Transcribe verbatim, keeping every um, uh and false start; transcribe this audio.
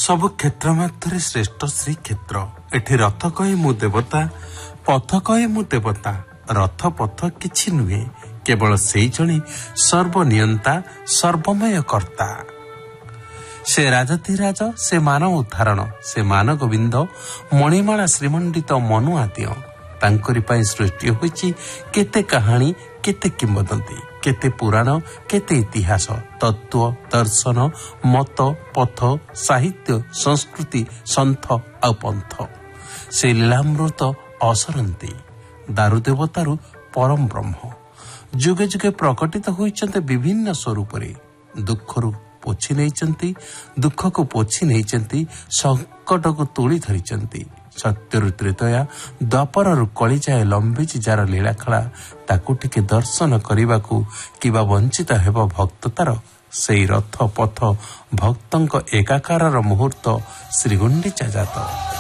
ସବୁ କ୍ଷେତ୍ର ମଧ୍ୟରେ ଶ୍ରେଷ୍ଠ ଶ୍ରୀକ୍ଷେତ୍ର। ଏଠି ରଥ କହେ ମୁଁ ଦେବତା, ପଥ କହେ ମୁଁ ଦେବତା। ରଥ ପଥ କିଛି ନୁହେଁ, କେବଳ ସେଇ ଜଣେ ସର୍ବନିୟନ୍ତା ସର୍ବମୟ କର୍ତ୍ତା। ସେ ରାଜଧିରାଜ, ସେ ମାନବ ଉଦ୍ଧାରଣ, ସେ ମାନ ଗୋବିନ୍ଦ, ମଣିମାଳା ଶ୍ରୀମଣ୍ଡିତ ମନୁ ଆଦିଅ। ତାଙ୍କରି ପାଇଁ ସୃଷ୍ଟି ହୋଇଛି କେତେ କାହାଣୀ, କେତେ କିମ୍ବଦନ୍ତୀ, କେତେ ପୁରାଣ, କେତେ ଇତିହାସ, ତତ୍ତ୍ୱ, ଦର୍ଶନ, ମତ, ପଥ, ସାହିତ୍ୟ, ସଂସ୍କୃତି, ସନ୍ଥ ଆଉ ପନ୍ଥ। ସେ ଲୀଳାମୃତ ଅସରନ୍ତି, ଦାରୁ ଦେବତାରୁ ପରମ ବ୍ରହ୍ମ। ଯୁଗେ ଯୁଗେ ପ୍ରକଟିତ ହୋଇଛନ୍ତି ବିଭିନ୍ନ ସ୍ୱରୂପରେ। ଦୁଃଖରୁ ପୋଛି ନେଇଛନ୍ତି, ଦୁଃଖକୁ ପୋଛି ନେଇଛନ୍ତି, ସଙ୍କଟକୁ ତୁଳି ଧରିଛନ୍ତି। ସତ୍ୟରୁ ତ୍ରେତୟା, ଦ୍ୱାପରରୁ କଳିଯାଏ ଲମ୍ବିଛି ଯାର ଲୀଳାଖଳା। ତାକୁ ଟିକେ ଦର୍ଶନ କରିବାକୁ କିବା ବଞ୍ଚିତ ହେବ ଭକ୍ତ ତାର। ସେଇ ରଥ ପଥ ଭକ୍ତଙ୍କ ଏକାକାରର ମୁହୂର୍ତ୍ତ ଶ୍ରୀଗୁଣ୍ଡିଚା ଜାତ।